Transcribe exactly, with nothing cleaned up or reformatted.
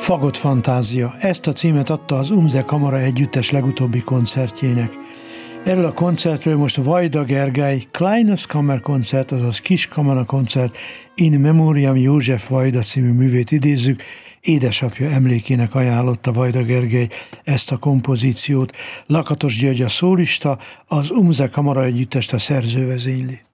Fagott fantázia. Ezt a címet adta az Umze Kamara Együttes legutóbbi koncertjének. Erről a koncertről most Vajda Gergely Kleines Kammerkoncert, azaz Kis Kamara koncert in memoriam József Vajda című művét idézzük. Édesapja emlékének ajánlotta Vajda Gergely ezt a kompozíciót. Lakatos György a szólista, az Umze Kamara Együttest a szerző vezényli.